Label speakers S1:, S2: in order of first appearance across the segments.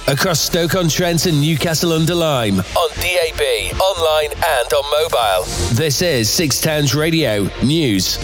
S1: across Stoke-on-Trent and Newcastle-under-Lyme, on DAB, online and on mobile. This is Six Towns Radio News.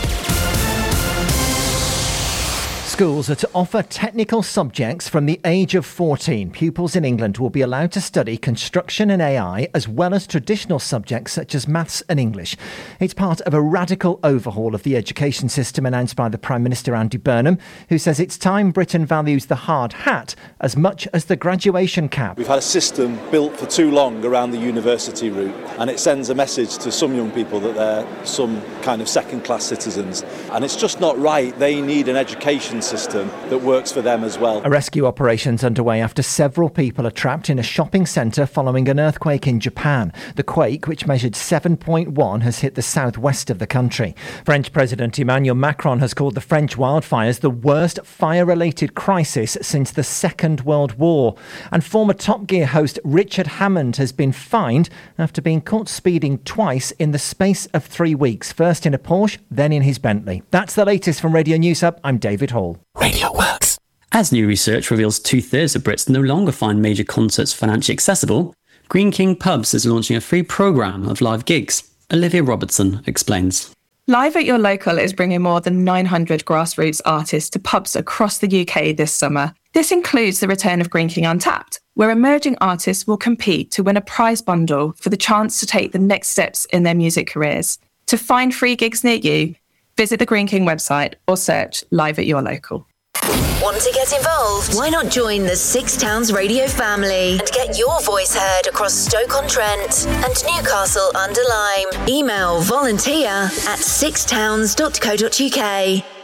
S2: Schools are to offer technical subjects from the age of 14. Pupils in England will be allowed to study construction and AI, as well as traditional subjects such as maths and English. It's part of a radical overhaul of the education system announced by the Prime Minister Andy Burnham, who says it's time Britain values the hard hat as much as the graduation cap.
S3: We've had a system built for too long around the university route, and it sends a message to some young people that they're some kind of second-class citizens, and it's just not right. They need an education system that works for them as well.
S2: A rescue operation's underway after several people are trapped in a shopping centre following an earthquake in Japan. The quake, which measured 7.1, has hit the southwest of the country. French President Emmanuel Macron has called the French wildfires the worst fire-related crisis since the Second World War. And former Top Gear host Richard Hammond has been fined after being caught speeding twice in the space of 3 weeks, first in a Porsche, then in his Bentley. That's the latest from Radio News Hub. I'm David Hall.
S4: Radio Works. As new research reveals 2/3 of Brits no longer find major concerts financially accessible, Green King Pubs is launching a free programme of live gigs. Olivia Robertson explains.
S5: Live at Your Local is bringing more than 900 grassroots artists to pubs across the UK this summer. This includes the return of Green King Untapped, where emerging artists will compete to win a prize bundle for the chance to take the next steps in their music careers. To find free gigs near you, visit the Green King website or search Live at Your Local.
S6: Want to get involved? Why not join the Six Towns Radio family and get your voice heard across Stoke-on-Trent and Newcastle-under-Lyme? Email volunteer@sixtowns.co.uk.